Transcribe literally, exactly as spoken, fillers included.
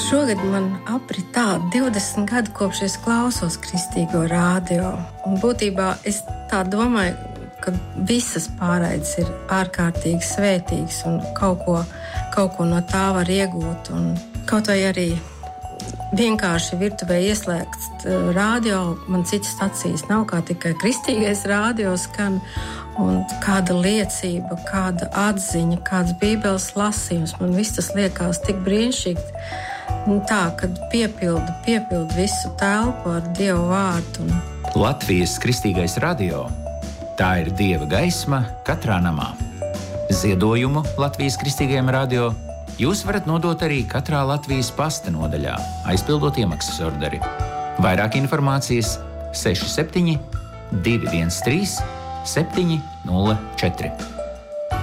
Šogad man aprit tā divdesmit gadi, kopš es klausos kristīgo rādio. Un būtībā es tā domāju, ka visas pārraides ir ārkārtīgi svētīgas un kaut ko, kaut ko no tā var iegūt. Un kaut vai arī vienkārši virtuvē ieslēgts rādio, man citas stacijas nav, kā tikai kristīgais rādio skan. Un kāda liecība, kāda atziņa, kāds bībeles lasījums, man viss tas liekas tik brīnišķīgi. Un tā, kad piepildu, piepildu visu telpu ar Dievu vārdu. Un... Latvijas kristīgais radio. Tā ir Dieva gaisma katrā namā. Ziedojumu Latvijas kristīgajam radio jūs varat nodot arī katrā Latvijas pasta nodaļā, aizpildot iemaksas orderi. Vairāk informācijas seši septiņi divi viens trīs septiņi nulle četri.